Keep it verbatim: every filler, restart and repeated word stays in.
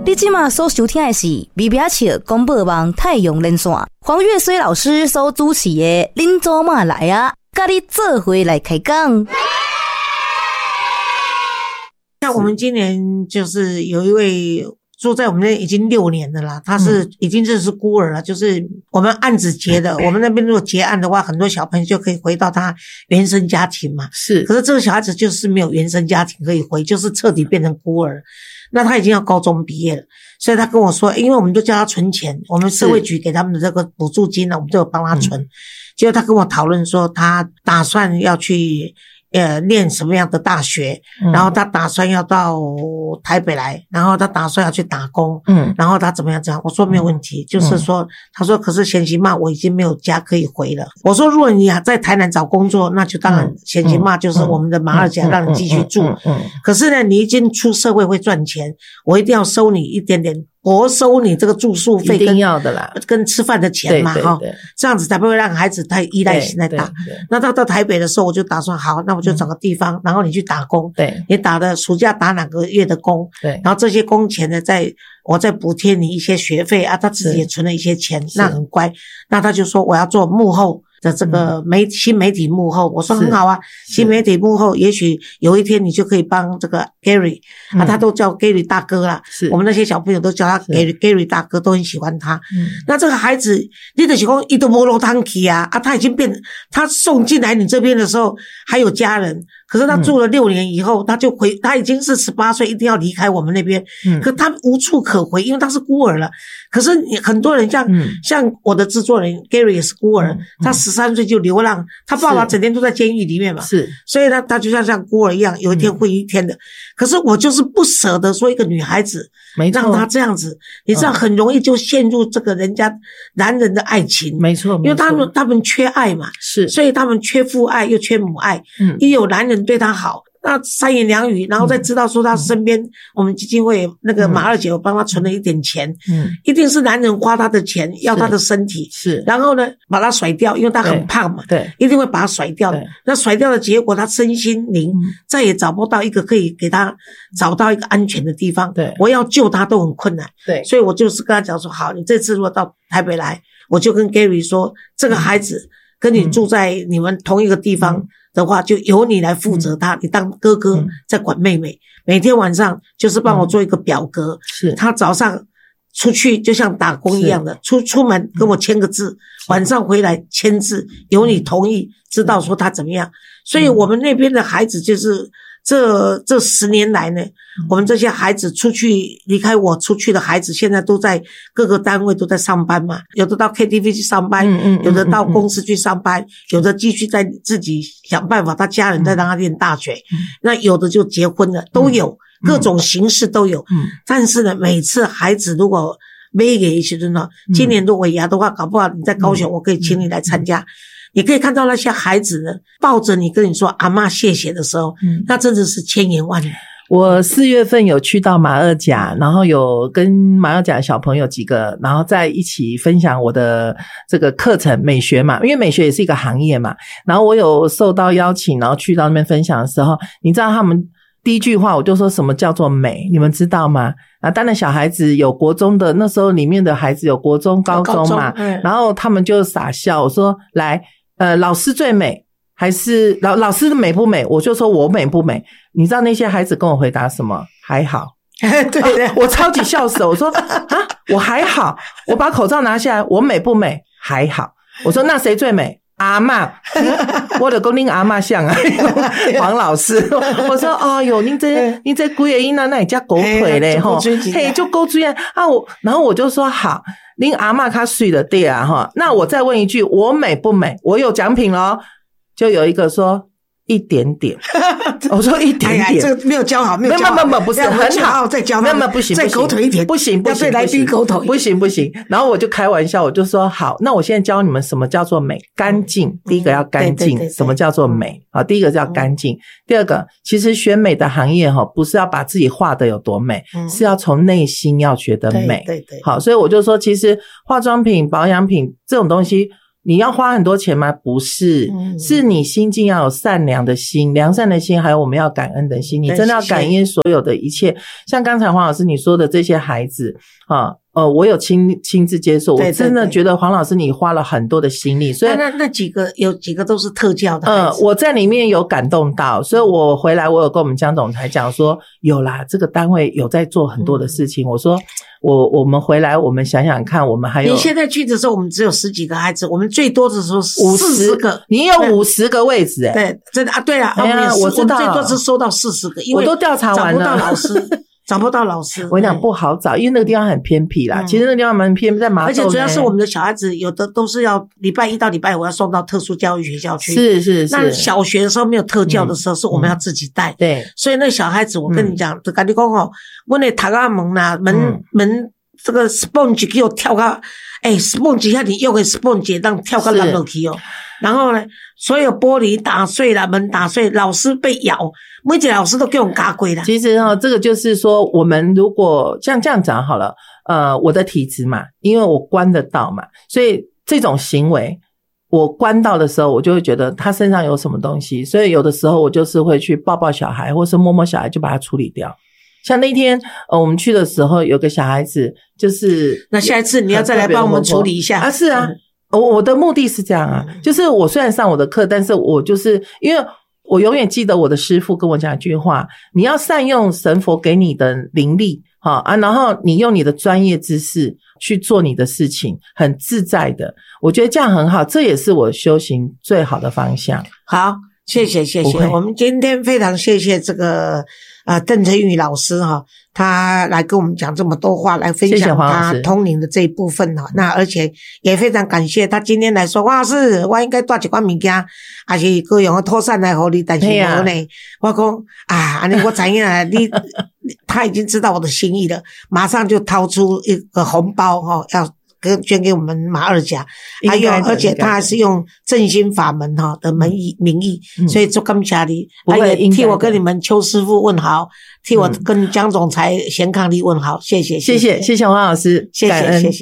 你现在所收听的是微微笑广播网太阳连线，黄月水老师所主持的恁祖妈来啊，跟你做伙来开讲。 像我们今年就是有一位住在我们那已经六年的啦，他是已经认识孤儿了，就是我们案子结的，我们那边如果结案的话，很多小朋友就可以回到他原生家庭嘛。 是， 可是这个小孩子就是没有原生家庭可以回，就是彻底变成孤儿。那他已经要高中毕业了，所以他跟我说，因为我们都叫他存钱，我们社会局给他们的这个补助金呢，我们都有帮他存。嗯、结果他跟我讨论说，他打算要去呃念什么样的大学，嗯、然后他打算要到台北来，然后他打算要去打工，嗯，然后他怎么样怎样？我说没有问题，嗯、就是说，他说可是贤媳妈我已经没有家可以回了。我说如果你在台南找工作，那就当然贤媳妈就是我们的马二甲让你继续住，嗯，嗯嗯可是呢，你已经出社会会赚钱，我一定要收你一点点。我收你这个住宿费， 一定要的啦， 跟吃饭的钱嘛，哈，这样子才不会让孩子太依赖性太大。那到到台北的时候，我就打算好，那我就找个地方，嗯、然后你去打工，对，你打的暑假打两个月的工，对，然后这些工钱呢，再我再补贴你一些学费啊，他自己也存了一些钱，那很乖。那他就说我要做幕后的这个媒、嗯、新媒体幕后，我说很好啊，新媒体幕后，也许有一天你就可以帮这个 Gary、嗯、啊，他都叫 Gary 大哥啦，是我们那些小朋友都叫他 Gary Gary 大哥，都很喜欢他。嗯、那这个孩子，你就是说他都没落汤去啊，啊，他已经变，他送进来你这边的时候还有家人。可是他住了六年以后，嗯、他就回，他已经是十八岁，一定要离开我们那边。嗯，可他无处可回，因为他是孤儿了。可是很多人像、嗯、像我的制作人 Gary 也是孤儿，嗯、他十三岁就流浪，他爸爸整天都在监狱里面嘛。是，所以他他就像像孤儿一样，有一天会一天的。嗯、可是我就是不舍得说一个女孩子，没错，让她这样子，你知道很容易就陷入这个人家男人的爱情。没错，因为他们他们缺爱嘛，是，所以他们缺父爱又缺母爱。嗯，也有男人对他好，那三言两语，然后再知道说他身边、嗯、我们基金会那个马二姐有帮他存了一点钱，嗯，一定是男人花他的钱，要他的身体，是，然后呢把他甩掉，因为他很胖嘛，对，一定会把他甩掉的。那甩掉的结果，他身心灵、嗯、再也找不到一个可以给他找到一个安全的地方，对，我要救他都很困难，对，所以我就是跟他讲说，好，你这次如果到台北来，我就跟 Gary 说，这个孩子跟你住在你们同一个地方。嗯的话就由你来负责他、嗯、你当哥哥在管妹妹、嗯、每天晚上就是帮我做一个表格、嗯、是他早上出去就像打工一样的出出门跟我签个字、嗯、晚上回来签字由你同意知道说他怎么样、嗯、所以我们那边的孩子就是这这十年来呢、嗯、我们这些孩子出去离开我出去的孩子现在都在各个单位都在上班嘛，有的到 K T V 去上班、嗯嗯、有的到公司去上班、嗯、有的继续在自己想办法他家人在让他念大学、嗯、那有的就结婚了都有、嗯、各种形式都有、嗯、但是呢每次孩子如果没给一些人呢今年如果尾牙的话搞不好你在高雄我可以请你来参加、嗯嗯你可以看到那些孩子呢抱着你跟你说阿嬷谢谢的时候、嗯、那真的是千言万语。 我四月份有去到马二甲，然后有跟马二甲小朋友几个然后在一起分享我的这个课程美学嘛，因为美学也是一个行业嘛，然后我有受到邀请然后去到那边分享的时候，你知道他们第一句话我就说什么叫做美，你们知道吗？啊，当然小孩子有国中的，那时候里面的孩子有国中高中嘛，高中、嗯、然后他们就傻笑，我说来呃，老师最美还是老老师美不美？我就说我美不美？你知道那些孩子跟我回答什么？还好。对对、啊，我超级笑死了。我说啊，我还好。我把口罩拿下来，我美不美？还好。我说那谁最美？阿嬷，我的公恁阿嬷像啊，黄老师。我说哦哟，您这您这鬼的囡仔那也叫狗腿嘞吼，嘿就狗嘴啊啊！我然后我就说好。您阿嬷她水的对啊哈，那我再问一句，我美不美？我有奖品咯，就有一个说一点点，我说一点点，哎呀，这个没有教好，没有教好，没有没有不是很好，再教他，没有不行，再狗腿一点，不行不行，要对来宾狗腿，不行不行。然后我就开玩笑，我就说好，那我现在教你们什么叫做美，干净。第一个要干净，什么叫做美？好，第一个叫干净，第二个，其实选美的行业哈，不是要把自己画得有多美，嗯、是要从内心要觉得美。对对对。好，所以我就说，其实化妆品、保养品这种东西， 你要花很多钱吗？不是，嗯、是你心境要有善良的心，良善的心，还有我们要感恩的心。你真的要感恩所有的一切。像刚才黄老师你说的这些孩子啊，呃，我有亲亲自接受，我真的觉得黄老师你花了很多的心力，所以那那几个有几个都是特教的孩子， 呃，我在里面有感动到，所以我回来我有跟我们江总裁讲说，有啦，这个单位有在做很多的事情。嗯、我说我我们回来我们想想看，我们还有你现在去的时候，我们只有十几个孩子，我们最多的时候四十个， 你有五十个位置、欸， 对，真的啊，对啊， 哎呀，我知道， 我们最多是收到四十个，因为我都调查完了， 找不到老师。找不到老师， 我跟你讲不好找，因为那个地方很偏僻啦。嗯、其实那个地方蛮偏僻，在麻豆， 而且主要是我们的小孩子有的都是要礼拜一到礼拜五要送到特殊教育学校去。 是是是。 那小学的时候没有特教的时候，是我们要自己带。 嗯、对。 所以那小孩子，我跟你讲，就跟你讲哦，我那塔个门呐，门、嗯、门这个 sponge 给我跳到，哎 ，sponge 下你用个 sponge 让跳到烂楼梯哦。然后呢，所有玻璃打碎了，门打碎，老师被咬，每一个老师都给我们嘎鬼了。 其实哦，这个就是说，我们如果像这样讲好了，呃，我的体质嘛，因为我关得到嘛，所以这种行为，我关到的时候，我就会觉得他身上有什么东西，所以有的时候我就是会去抱抱小孩，或是摸摸小孩，就把它处理掉。像那天呃我们去的时候，有个小孩子就是， 那下一次你要再来帮我们处理一下啊？是啊。嗯我我的目的是这样啊，就是我虽然上我的课，但是我就是因为我永远记得我的师父跟我讲一句话，你要善用神佛给你的灵力啊，然后你用你的专业知识去做你的事情，很自在的，我觉得这样很好，这也是我修行最好的方向。 好，谢谢谢谢，我们今天非常谢谢这个呃邓成宇老师哈，他来跟我们讲这么多话，来分享他通灵的这一部分哈。那而且也非常感谢他今天来说，黄老师，我应该带一款物件，还是各用妥善来给你，但是我呢，我讲啊，安尼我知影啊，你他已经知道我的心意了，马上就掏出一个红包哈，要跟捐给我们马二甲，还有而且他还是用正心法门哈的名义名义，嗯、所以做感谢你，还有替我跟你们邱师傅问好，替我跟江总裁贤康利问好，谢谢谢谢谢谢黄老师， 谢谢谢谢。